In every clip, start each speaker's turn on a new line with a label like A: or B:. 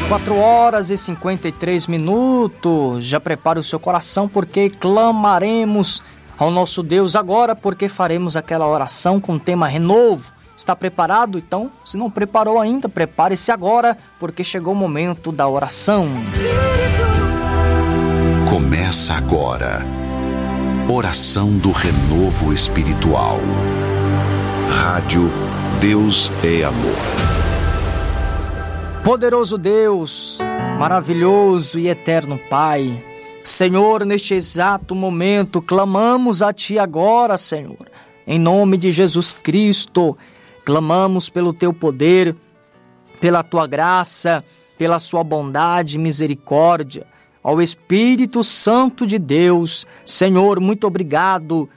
A: 4h53. Já prepare o seu coração, porque clamaremos ao nosso Deus agora, porque faremos aquela oração com o tema renovo. Está preparado? Então, se não preparou ainda, prepare-se agora, porque chegou o momento da oração.
B: Começa agora. Oração do Renovo Espiritual. Rádio Deus é Amor.
A: Poderoso Deus, maravilhoso e eterno Pai, Senhor, neste exato momento, clamamos a Ti agora, Senhor, em nome de Jesus Cristo, clamamos pelo Teu poder, pela Tua graça, pela Sua bondade e misericórdia, ao Espírito Santo de Deus. Senhor, muito obrigado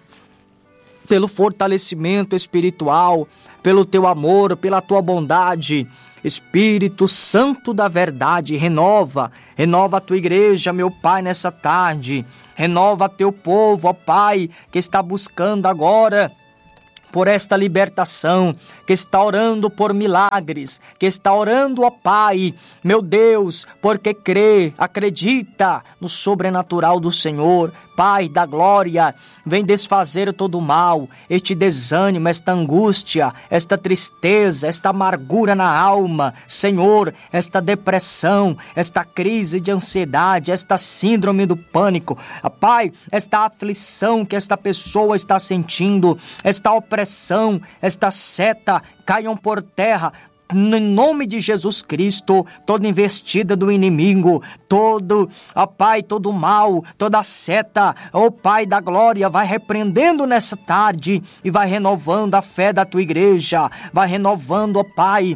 A: pelo fortalecimento espiritual, pelo Teu amor, pela Tua bondade. Espírito Santo da verdade, renova a Tua igreja, meu Pai, nessa tarde. Renova Teu povo, ó Pai, que está buscando agora por esta libertação, que está orando por milagres, que está orando, ó Pai, meu Deus, porque crê, acredita no sobrenatural do Senhor. Pai da glória, vem desfazer todo o mal, este desânimo, esta angústia, esta tristeza, esta amargura na alma, Senhor, esta depressão, esta crise de ansiedade, esta síndrome do pânico, Pai, esta aflição que esta pessoa está sentindo, esta opressão, esta seta, caiam por terra, em nome de Jesus Cristo. Toda investida do inimigo, todo, ó Pai, todo mal, toda seta, ó Pai da glória, vai repreendendo nessa tarde e vai renovando a fé da Tua igreja, vai renovando, ó Pai,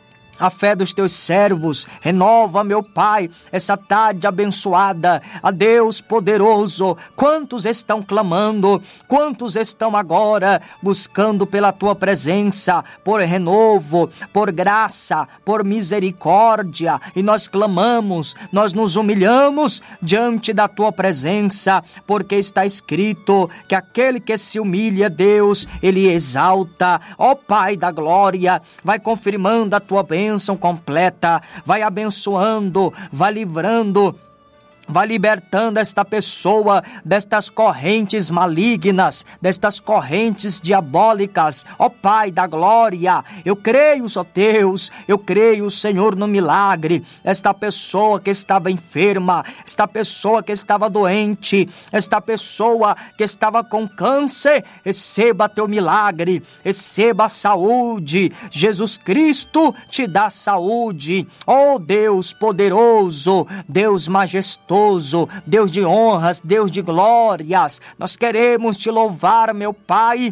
A: a fé dos Teus servos. Renova, meu Pai, essa tarde abençoada. A Deus poderoso, quantos estão clamando, quantos estão agora buscando pela Tua presença, por renovo, por graça, por misericórdia, e nós clamamos, nós nos humilhamos diante da Tua presença, porque está escrito que aquele que se humilha, Deus, Ele exalta. Ó Pai da glória, vai confirmando a Tua bênção completa, vai abençoando, vai livrando, vai libertando esta pessoa destas correntes malignas, destas correntes diabólicas. Ó Pai da glória, eu creio, ó Deus, eu creio, Senhor, no milagre. Esta pessoa que estava enferma, esta pessoa que estava doente, esta pessoa que estava com câncer, receba Teu milagre, receba a saúde. Jesus Cristo te dá saúde. Ó Deus poderoso, Deus majestoso, Deus de honras, Deus de glórias, nós queremos Te louvar, meu Pai,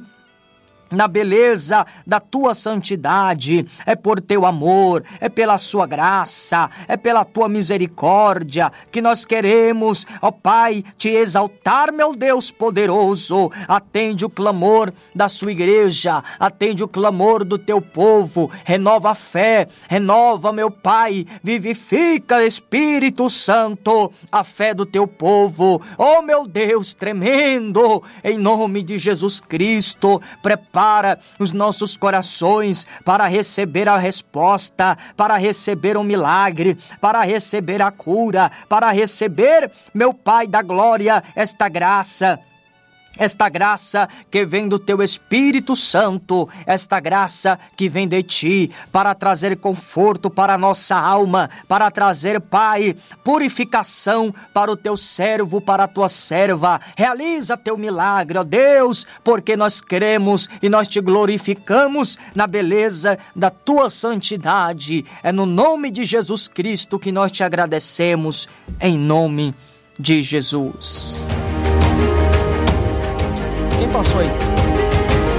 A: na beleza da Tua santidade. É por Teu amor, é pela Sua graça, é pela Tua misericórdia que nós queremos, ó Pai, Te exaltar, meu Deus poderoso. Atende o clamor da Sua igreja, atende o clamor do Teu povo, renova a fé, renova, meu Pai, vivifica, Espírito Santo, a fé do Teu povo. Oh meu Deus tremendo, em nome de Jesus Cristo, prepara os nossos corações para receber a resposta, para receber um milagre, para receber a cura, para receber, meu Pai da glória, esta graça que vem do Teu Espírito Santo, esta graça que vem de Ti, para trazer conforto para a nossa alma, para trazer, Pai, purificação para o Teu servo, para a Tua serva. Realiza Teu milagre, ó Deus, porque nós cremos e nós Te glorificamos na beleza da Tua santidade. É no nome de Jesus Cristo que nós Te agradecemos, em nome de Jesus. Quem passou aí?